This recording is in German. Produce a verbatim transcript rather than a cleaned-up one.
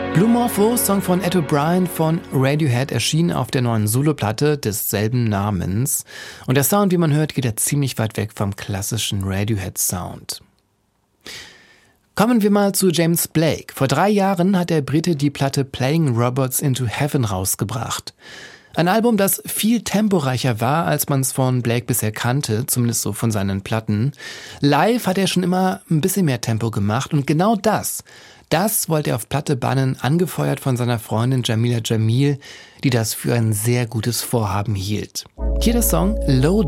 Blue Morpho, Song von Ed O'Brien von Radiohead, erschien auf der neuen Soloplatte desselben Namens. Und der Sound, wie man hört, geht ja ziemlich weit weg vom klassischen Radiohead-Sound. Kommen wir mal zu James Blake. Vor drei Jahren hat der Brite die Platte Playing Robots into Heaven rausgebracht. Ein Album, das viel temporeicher war, als man es von Blake bisher kannte, zumindest so von seinen Platten. Live hat er schon immer ein bisschen mehr Tempo gemacht und genau das, das wollte er auf Platte bannen, angefeuert von seiner Freundin Jamila Jamil, die das für ein sehr gutes Vorhaben hielt. Hier der Song Low